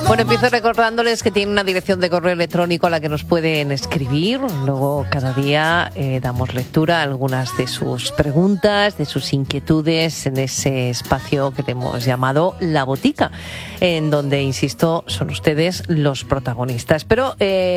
Bueno, empiezo recordándoles que tiene una dirección de correo electrónico a la que nos pueden escribir. Luego, cada día damos lectura a algunas de sus preguntas, de sus inquietudes en ese espacio que hemos llamado La Botica, en donde, insisto, son ustedes los protagonistas. Pero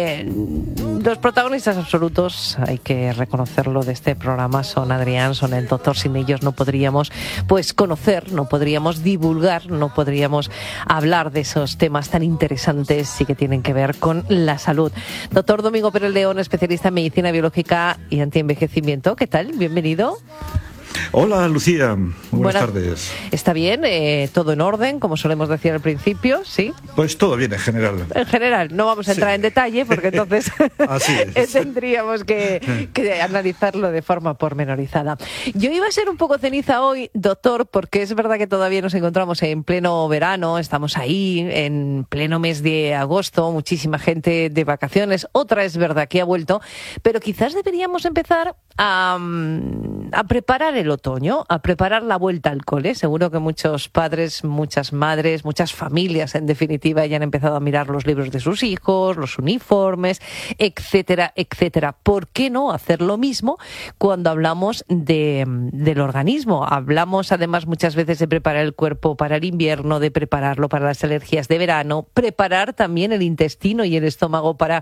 los protagonistas absolutos, hay que reconocerlo, de este programa son Adrián, son el doctor. Sin ellos no podríamos conocer, no podríamos divulgar, no podríamos hablar de esos temas tan interesantes y que tienen que ver con la salud. Doctor Domingo Pérez León, especialista en medicina biológica y antienvejecimiento. ¿Qué tal? Bienvenido. Hola, Lucía. Buenas tardes. ¿Está bien? ¿Todo en orden, como solemos decir al principio? ¿Sí? Pues todo bien, en general. En general. No vamos a entrar en detalle porque entonces Así es. tendríamos que analizarlo de forma pormenorizada. Yo iba a ser un poco ceniza hoy, doctor, porque es verdad que todavía nos encontramos en pleno verano, estamos ahí en pleno mes de agosto, muchísima gente de vacaciones, otra es verdad que ha vuelto, pero quizás deberíamos empezar a preparar el otoño, a preparar la vuelta al cole. Seguro que muchos padres, muchas madres, muchas familias, en definitiva, ya han empezado a mirar los libros de sus hijos, los uniformes, etcétera, etcétera. ¿Por qué no hacer lo mismo cuando hablamos del organismo? Hablamos, además, muchas veces de preparar el cuerpo para el invierno, de prepararlo para las alergias de verano, preparar también el intestino y el estómago para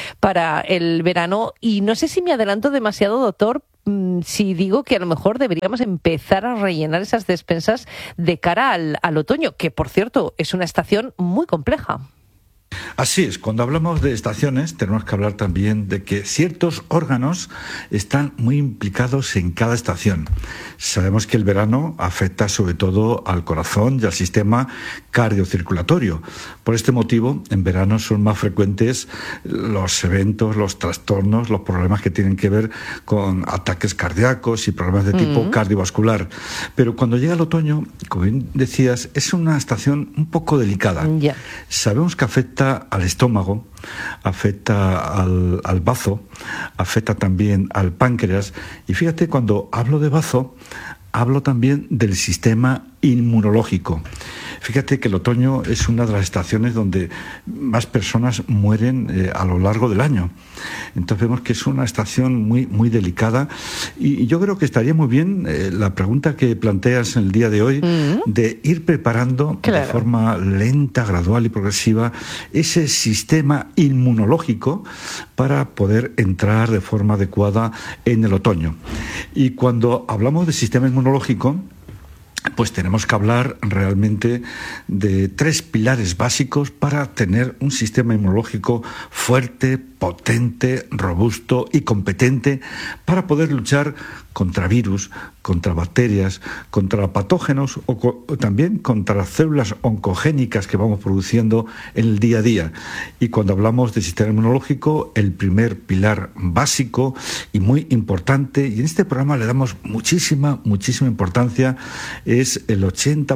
el verano. Y no sé si me adelanto demasiado, doctor, si digo que a lo mejor deberíamos empezar a rellenar esas despensas de cara al otoño, que por cierto es una estación muy compleja. Así es, cuando hablamos de estaciones tenemos que hablar también de que ciertos órganos están muy implicados en cada estación. Sabemos que el verano afecta sobre todo al corazón y al sistema cardiocirculatorio. Por este motivo, en verano son más frecuentes los eventos, los trastornos, los problemas que tienen que ver con ataques cardíacos y problemas de tipo cardiovascular. Pero cuando llega el otoño, como bien decías, es una estación un poco delicada. Yeah. Sabemos que afecta al estómago, afecta al bazo, afecta también al páncreas. Y fíjate, cuando hablo de bazo, hablo también del sistema inmunológico. Fíjate que el otoño es una de las estaciones donde más personas mueren a lo largo del año. Entonces vemos que es una estación muy, muy delicada y yo creo que estaría muy bien la pregunta que planteas en el día de hoy, de ir preparando de forma lenta, gradual y progresiva ese sistema inmunológico para poder entrar de forma adecuada en el otoño. Y cuando hablamos de sistema inmunológico, pues tenemos que hablar realmente de 3 pilares básicos para tener un sistema inmunológico fuerte, potente, robusto y competente para poder luchar contra virus, contra bacterias, contra patógenos o también contra células oncogénicas que vamos produciendo en el día a día. Y cuando hablamos de sistema inmunológico, el primer pilar básico y muy importante, y en este programa le damos muchísima importancia, es el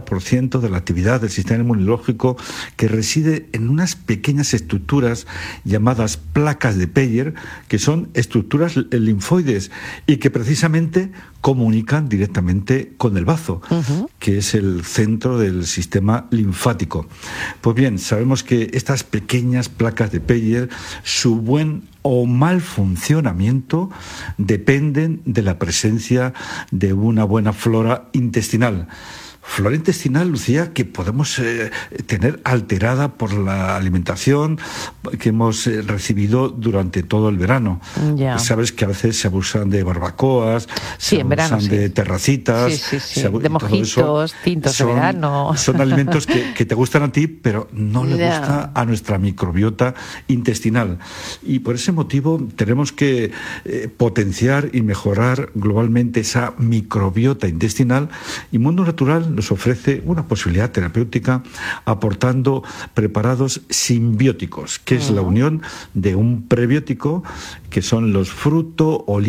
80% de la actividad del sistema inmunológico, que reside en unas pequeñas estructuras llamadas placas de Peyer, que son estructuras linfoides y que precisamente comunican directamente con el bazo, que es el centro del sistema linfático. Pues bien, sabemos que estas pequeñas placas de Peyer, su buen o mal funcionamiento dependen de la presencia de una buena flora intestinal. Flora intestinal, Lucía, que podemos tener alterada por la alimentación que hemos recibido durante todo el verano. Ya. Sabes que a veces se abusan de barbacoas, se abusan de terracitas, de mojitos, tintos de verano. Son alimentos que te gustan a ti, pero no le gusta a nuestra microbiota intestinal. Y por ese motivo tenemos que potenciar y mejorar globalmente esa microbiota intestinal. Y Mundo Natural nos ofrece una posibilidad terapéutica aportando preparados simbióticos, que es la unión de un prebiótico, que son los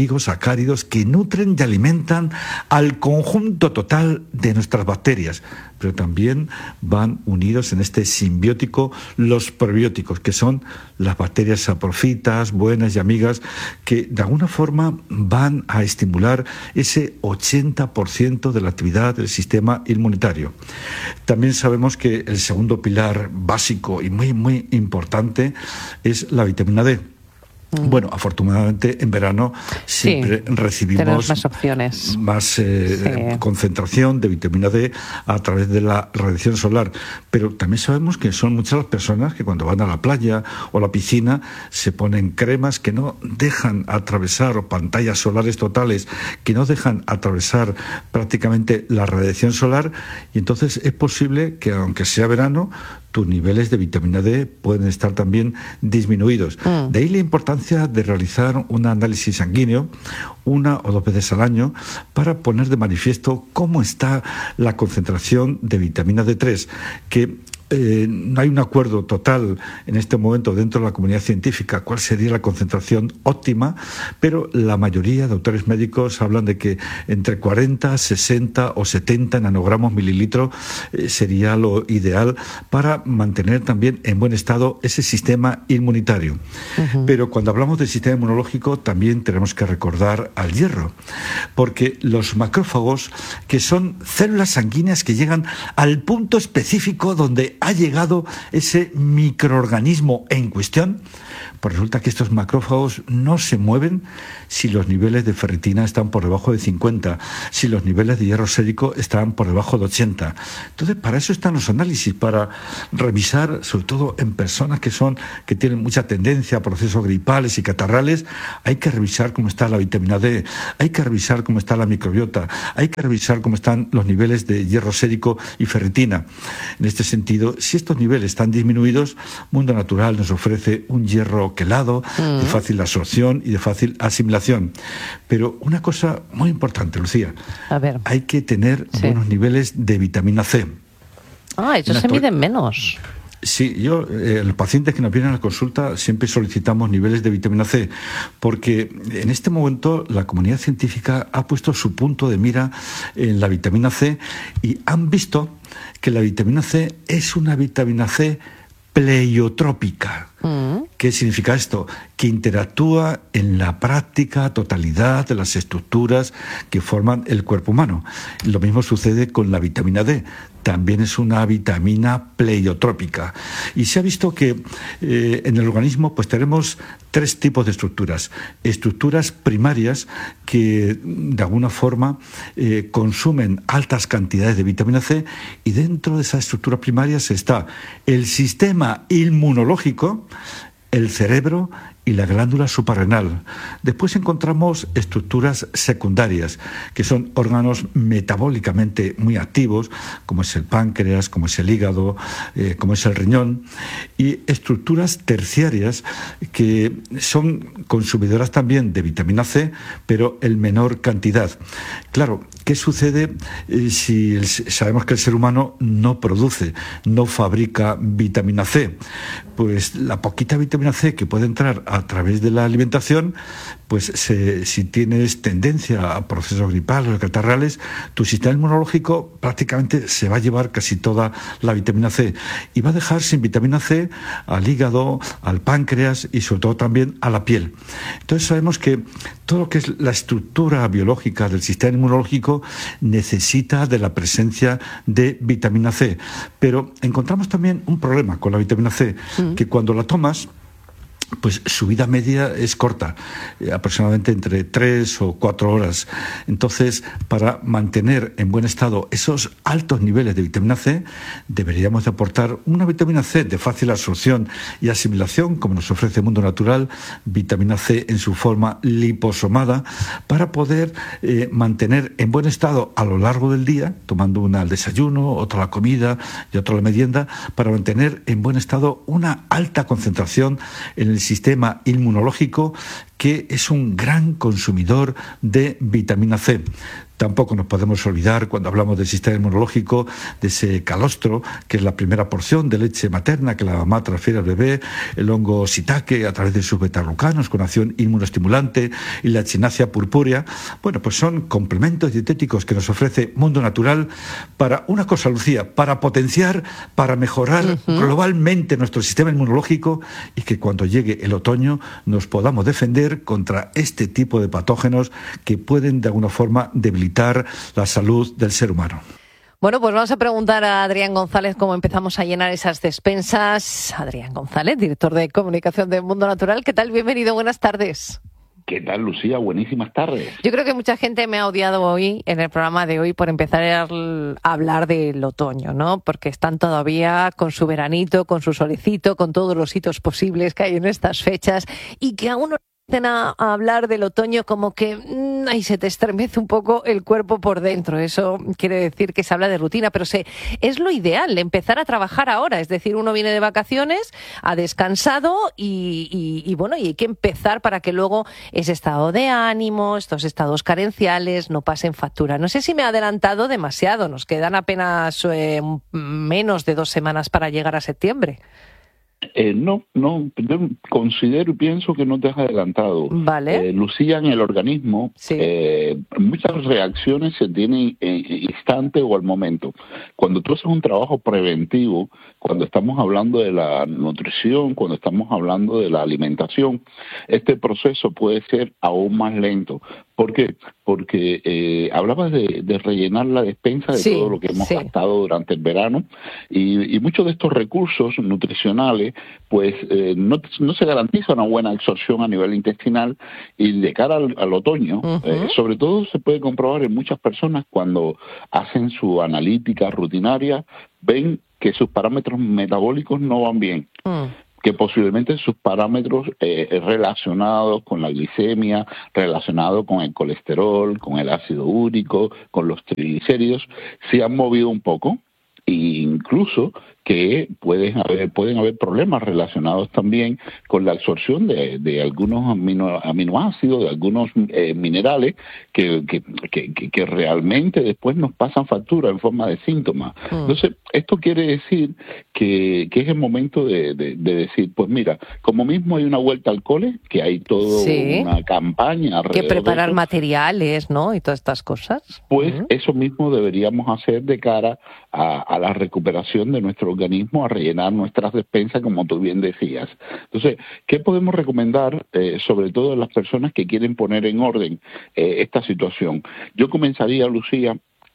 fruto-oligosacáridos que nutren y alimentan al conjunto total de nuestras bacterias. pero también van unidos en este simbiótico los probióticos, que son las bacterias saprofitas, buenas y amigas, que de alguna forma van a estimular ese 80% de la actividad del sistema inmunitario. También sabemos que el segundo pilar básico y muy, muy importante es la vitamina D. Bueno, afortunadamente en verano siempre recibimos más opciones, más concentración de vitamina D a través de la radiación solar, pero también sabemos que son muchas las personas que cuando van a la playa o a la piscina se ponen cremas que no dejan atravesar, o pantallas solares totales que no dejan atravesar prácticamente la radiación solar, y entonces es posible que aunque sea verano tus niveles de vitamina D pueden estar también disminuidos. De ahí la importancia de realizar un análisis sanguíneo 1 o 2 veces al año para poner de manifiesto cómo está la concentración de vitamina D3, que no hay un acuerdo total en este momento dentro de la comunidad científica cuál sería la concentración óptima, pero la mayoría de autores médicos hablan de que entre 40, 60 o 70 nanogramos mililitro sería lo ideal para mantener también en buen estado ese sistema inmunitario. Pero cuando hablamos del sistema inmunológico también tenemos que recordar al hierro, porque los macrófagos, que son células sanguíneas que llegan al punto específico donde ha llegado ese microorganismo en cuestión, pues resulta que estos macrófagos no se mueven si los niveles de ferritina están por debajo de 50, si los niveles de hierro sérico están por debajo de 80. Entonces, para eso están los análisis, para revisar, sobre todo en personas que tienen mucha tendencia a procesos gripales y catarrales, hay que revisar cómo está la vitamina D, hay que revisar cómo está la microbiota, hay que revisar cómo están los niveles de hierro sérico y ferritina. En este sentido, si estos niveles están disminuidos, Mundo Natural nos ofrece un hierro quelado, de fácil absorción y de fácil asimilación. Pero una cosa muy importante, Lucía, hay que tener buenos niveles de vitamina C. Eso se miden menos. Sí, los pacientes que nos vienen a la consulta siempre solicitamos niveles de vitamina C, porque en este momento la comunidad científica ha puesto su punto de mira en la vitamina C y han visto que la vitamina C es una vitamina C pleiotrópica. ¿Qué significa esto? Que interactúa en la práctica totalidad de las estructuras que forman el cuerpo humano. Lo mismo sucede con la vitamina D. También es una vitamina pleiotrópica. Y se ha visto que en el organismo pues tenemos 3 tipos de estructuras. Estructuras primarias que de alguna forma consumen altas cantidades de vitamina C, y dentro de esas estructuras primarias está el sistema inmunológico, el cerebro y la glándula suprarrenal. Después encontramos estructuras secundarias, que son órganos metabólicamente muy activos, como es el páncreas, como es el hígado, como es el riñón, y estructuras terciarias que son consumidoras también de vitamina C, pero en menor cantidad. Claro, ¿qué sucede si sabemos que el ser humano no produce, no fabrica vitamina C? Pues la poquita vitamina C que puede entrar a través de la alimentación, pues si tienes tendencia a procesos gripales o catarrales, tu sistema inmunológico prácticamente se va a llevar casi toda la vitamina C y va a dejar sin vitamina C al hígado, al páncreas y sobre todo también a la piel. Entonces sabemos que todo lo que es la estructura biológica del sistema inmunológico necesita de la presencia de vitamina C, pero encontramos también un problema con la vitamina C, que cuando la tomas, pues su vida media es corta, aproximadamente entre 3 o 4 horas. Entonces, para mantener en buen estado esos altos niveles de vitamina C, deberíamos de aportar una vitamina C de fácil absorción y asimilación, como nos ofrece Mundo Natural, vitamina C en su forma liposomada, para poder mantener en buen estado a lo largo del día, tomando una al desayuno, otra a la comida y otra a la merienda, para mantener en buen estado una alta concentración en el sistema inmunológico, que es un gran consumidor de vitamina C. Tampoco nos podemos olvidar, cuando hablamos del sistema inmunológico, de ese calostro, que es la primera porción de leche materna que la mamá transfiere al bebé, el hongo shiitake a través de sus beta-glucanos con acción inmunoestimulante y la echinacea purpúrea. Bueno, pues son complementos dietéticos que nos ofrece Mundo Natural para una cosa, Lucía, para potenciar, para mejorar globalmente nuestro sistema inmunológico y que cuando llegue el otoño nos podamos defender contra este tipo de patógenos que pueden de alguna forma debilitar la salud del ser humano. Bueno, pues vamos a preguntar a Adrián González cómo empezamos a llenar esas despensas. Adrián González, director de comunicación de Mundo Natural. ¿Qué tal? Bienvenido, buenas tardes. ¿Qué tal, Lucía? Buenísimas tardes. Yo creo que mucha gente me ha odiado hoy, en el programa de hoy, por empezar a hablar del otoño, ¿no? Porque están todavía con su veranito, con su solecito, con todos los hitos posibles que hay en estas fechas y que aún no a hablar del otoño como que ahí se te estremece un poco el cuerpo por dentro. Eso quiere decir que se habla de rutina, pero es lo ideal, empezar a trabajar ahora. Es decir, uno viene de vacaciones, ha descansado y bueno, y hay que empezar para que luego ese estado de ánimo, estos estados carenciales no pasen factura. No sé si me he adelantado demasiado, nos quedan apenas menos de 2 semanas para llegar a septiembre. No, yo considero y pienso que no te has adelantado. Vale. Lucía, en el organismo, sí. Muchas reacciones se tienen en instante o al momento. Cuando tú haces un trabajo preventivo, cuando estamos hablando de la nutrición, cuando estamos hablando de la alimentación, este proceso puede ser aún más lento. ¿Por qué? Porque hablabas de rellenar la despensa de todo lo que hemos gastado durante el verano y muchos de estos recursos nutricionales pues no se garantiza una buena absorción a nivel intestinal y de cara al otoño, sobre todo se puede comprobar en muchas personas cuando hacen su analítica rutinaria, ven que sus parámetros metabólicos no van bien. Que posiblemente sus parámetros relacionados con la glicemia, relacionados con el colesterol, con el ácido úrico, con los triglicéridos, se han movido un poco e incluso que pueden haber problemas relacionados también con la absorción de algunos aminoácidos, de algunos minerales que realmente después nos pasan factura en forma de síntomas. Entonces, esto quiere decir que es el momento de decir, pues mira, como mismo hay una vuelta al cole, que hay toda una campaña alrededor que preparar de eso, materiales, ¿no? Y todas estas cosas. Pues eso mismo deberíamos hacer de cara a la recuperación de nuestro organismo, a rellenar nuestras despensas, como tú bien decías. Entonces, ¿qué podemos recomendar, sobre todo a las personas que quieren poner en orden esta situación? Yo comenzaría, Lucía,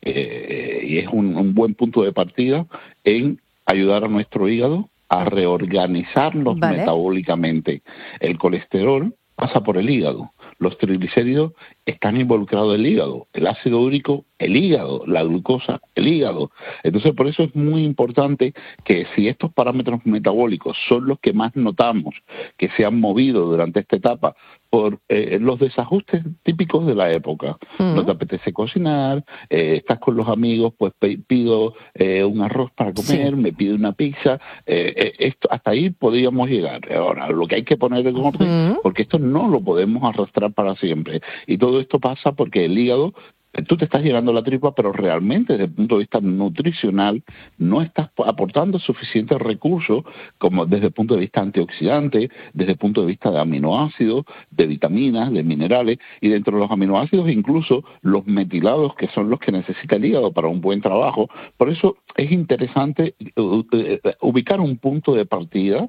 y es un buen punto de partida, en ayudar a nuestro hígado a reorganizarnos metabólicamente. El colesterol pasa por el hígado. Los triglicéridos están involucrados en el hígado, el ácido úrico, el hígado, la glucosa, el hígado. Entonces, por eso es muy importante que si estos parámetros metabólicos son los que más notamos que se han movido durante esta etapa por los desajustes típicos de la época, no te apetece cocinar, estás con los amigos, pues pido un arroz para comer, me pido una pizza, hasta ahí podríamos llegar. Ahora, lo que hay que poner en orden, porque esto no lo podemos arrastrar para siempre. Y todo esto pasa porque el hígado, tú te estás llenando la tripa, pero realmente desde el punto de vista nutricional no estás aportando suficientes recursos, como desde el punto de vista antioxidante, desde el punto de vista de aminoácidos, de vitaminas, de minerales, y dentro de los aminoácidos incluso los metilados, que son los que necesita el hígado para un buen trabajo. Por eso es interesante ubicar un punto de partida,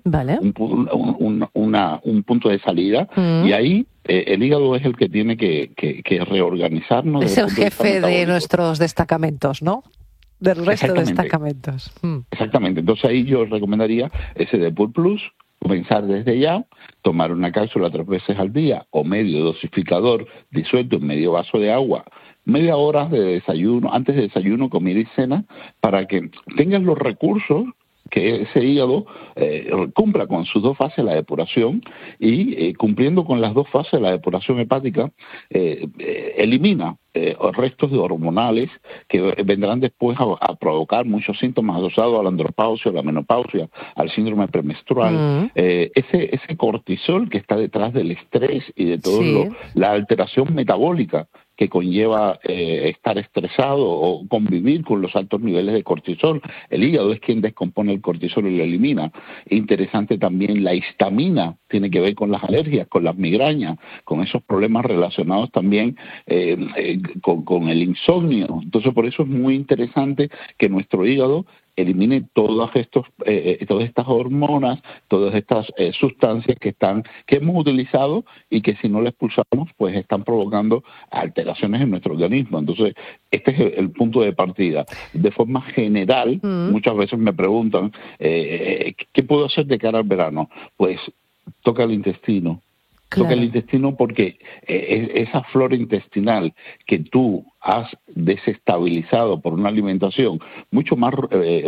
un punto de salida, y ahí el hígado es el que tiene que reorganizarnos. Es el jefe de nuestros destacamentos, ¿no? Del resto de destacamentos. Exactamente. Entonces ahí yo recomendaría ese Depur Plus, comenzar desde ya, tomar una cápsula 3 veces al día o medio dosificador disuelto en medio vaso de agua, media hora de desayuno, antes de desayuno, comida y cena, para que tengas los recursos que ese hígado cumpla con sus dos fases de la depuración y cumpliendo con las dos fases de la depuración hepática, elimina restos de hormonales que vendrán después a provocar muchos síntomas asociados a la andropausia, a la menopausia, al síndrome premenstrual. Ese cortisol que está detrás del estrés y de todo la alteración metabólica que conlleva estar estresado o convivir con los altos niveles de cortisol. El hígado es quien descompone el cortisol y lo elimina. Interesante también la histamina, tiene que ver con las alergias, con las migrañas, con esos problemas relacionados también con el insomnio. Entonces, por eso es muy interesante que nuestro hígado elimine todas estas hormonas, todas estas sustancias que hemos utilizado y que si no las expulsamos, pues están provocando alteraciones en nuestro organismo. Entonces, este es el punto de partida. De forma general, muchas veces me preguntan, ¿qué puedo hacer de cara al verano? Pues toca el intestino. Claro. Toca el intestino porque esa flora intestinal que tú has desestabilizado por una alimentación mucho más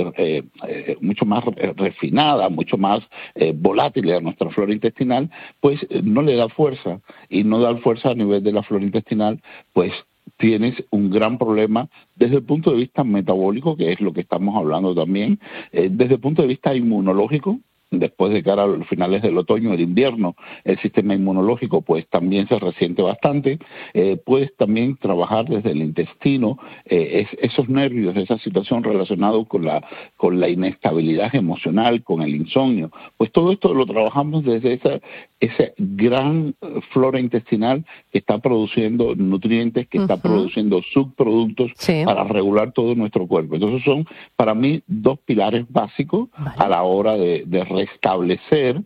refinada, mucho más volátil a nuestra flora intestinal, pues no le da fuerza, y no dar fuerza a nivel de la flora intestinal, pues tienes un gran problema desde el punto de vista metabólico, que es lo que estamos hablando también, desde el punto de vista inmunológico. Después de cara a los finales del otoño, el invierno, el sistema inmunológico pues también se resiente bastante. Puedes también trabajar desde el intestino, esos nervios, esa situación relacionada con la inestabilidad emocional, con el insomnio. Pues todo esto lo trabajamos desde esa gran flora intestinal que está produciendo nutrientes, que está produciendo subproductos para regular todo nuestro cuerpo. Entonces son, para mí, dos pilares básicos a la hora de restablecer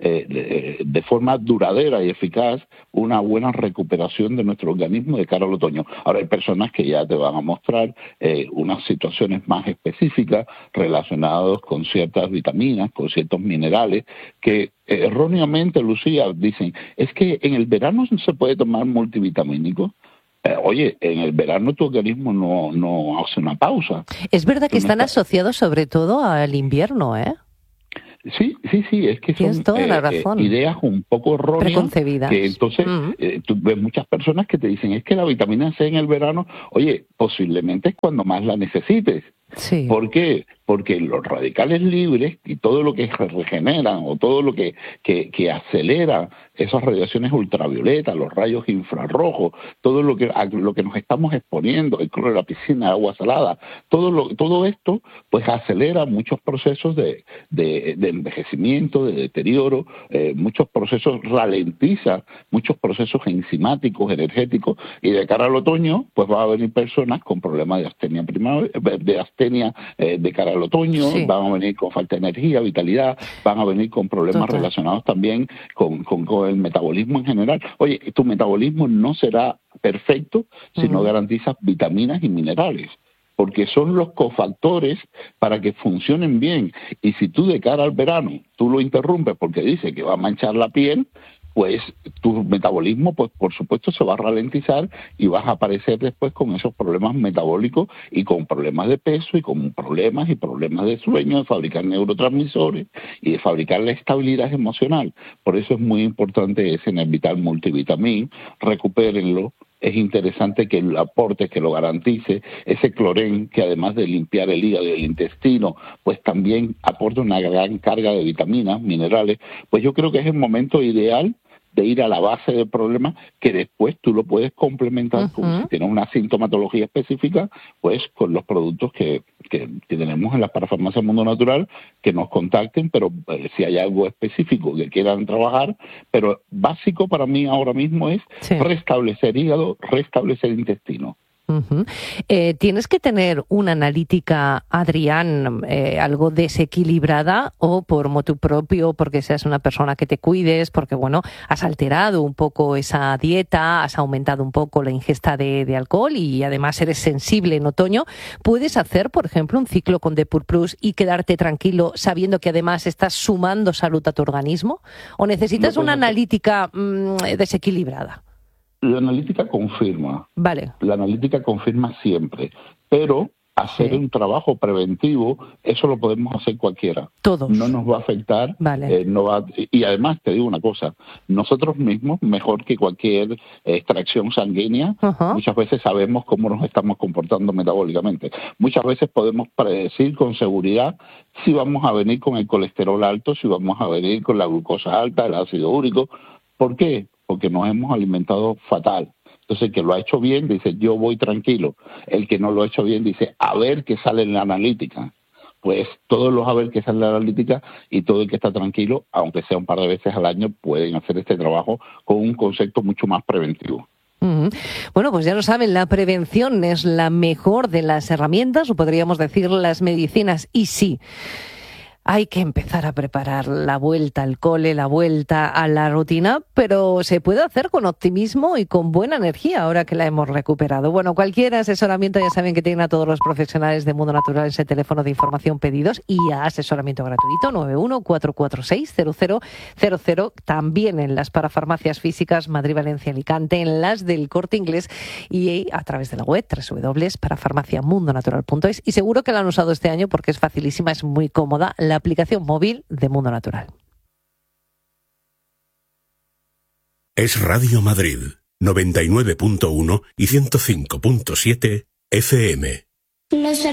de forma duradera y eficaz una buena recuperación de nuestro organismo de cara al otoño. Ahora hay personas que ya te van a mostrar unas situaciones más específicas relacionadas con ciertas vitaminas, con ciertos minerales que erróneamente, Lucía, dicen, es que en el verano no se puede tomar multivitamínico. Oye, en el verano tu organismo no hace una pausa. Es verdad que están asociados sobre todo al invierno, ¿eh? Sí, es que tienes son toda la razón. Ideas un poco erróneas. Preconcebidas. Que entonces tú ves muchas personas que te dicen, es que la vitamina C en el verano, oye, posiblemente es cuando más la necesites. Sí. ¿Por qué? Porque los radicales libres y todo lo que regeneran o todo lo que acelera esas radiaciones ultravioletas, los rayos infrarrojos, todo lo que nos estamos exponiendo, el cloro de la piscina, agua salada, todo esto pues acelera muchos procesos de envejecimiento, de deterioro, muchos procesos, ralentiza muchos procesos enzimáticos, energéticos, y de cara al otoño pues va a venir personas con problemas de astenia de cara al otoño, van a venir con falta de energía, vitalidad, van a venir con problemas relacionados también con el metabolismo en general. Oye, tu metabolismo no será perfecto si no garantizas vitaminas y minerales, porque son los cofactores para que funcionen bien. Y si tú de cara al verano, tú lo interrumpes porque dice que va a manchar la piel, pues tu metabolismo, pues por supuesto, se va a ralentizar y vas a aparecer después con esos problemas metabólicos y con problemas de peso y con problemas de sueño, de fabricar neurotransmisores y de fabricar la estabilidad emocional. Por eso es muy importante ese Nervital Multivitamin, recupérenlo. Es interesante que lo aporte, que lo garantice, ese clorén que además de limpiar el hígado y el intestino, pues también aporta una gran carga de vitaminas, minerales. Pues yo creo que es el momento ideal de ir a la base del problema, que después tú lo puedes complementar si tienes una sintomatología específica, pues con los productos que tenemos en la Parafarmacia Mundo Natural, que nos contacten, pero si hay algo específico que quieran trabajar, pero básico para mí ahora mismo es restablecer hígado, restablecer intestino. ¿Tienes que tener una analítica, Adrián, algo desequilibrada, o por motu propio, porque seas una persona que te cuides, porque bueno, has alterado un poco esa dieta, has aumentado un poco la ingesta de alcohol y además eres sensible en otoño? ¿Puedes hacer, por ejemplo, un ciclo con Depur Plus y quedarte tranquilo sabiendo que además estás sumando salud a tu organismo? ¿O necesitas una analítica desequilibrada? La analítica confirma. Vale. La analítica confirma siempre, pero hacer un trabajo preventivo, eso lo podemos hacer cualquiera. Todos. No nos va a afectar. Vale. Y además, te digo una cosa, nosotros mismos, mejor que cualquier extracción sanguínea, muchas veces sabemos cómo nos estamos comportando metabólicamente. Muchas veces podemos predecir con seguridad si vamos a venir con el colesterol alto, si vamos a venir con la glucosa alta, el ácido úrico. ¿Por qué? Porque nos hemos alimentado fatal. Entonces, el que lo ha hecho bien dice, yo voy tranquilo. El que no lo ha hecho bien dice, a ver qué sale en la analítica. Pues todos los a ver qué sale en la analítica y todo el que está tranquilo, aunque sea un par de veces al año, pueden hacer este trabajo con un concepto mucho más preventivo. Bueno, pues ya lo saben, la prevención es la mejor de las herramientas, o podríamos decir las medicinas, y sí. Hay que empezar a preparar la vuelta al cole, la vuelta a la rutina, pero se puede hacer con optimismo y con buena energía ahora que la hemos recuperado. Bueno, cualquier asesoramiento ya saben que tienen a todos los profesionales de Mundo Natural ese teléfono de información pedidos y a asesoramiento gratuito 91-446-0000, también en las parafarmacias físicas Madrid, Valencia, Alicante, en las del Corte Inglés y a través de la web www.parafarmaciamundonatural.es, y seguro que la han usado este año porque es facilísima, es muy cómoda, la aplicación móvil de Mundo Natural. Es Radio Madrid, 99.1 y 105.7 FM.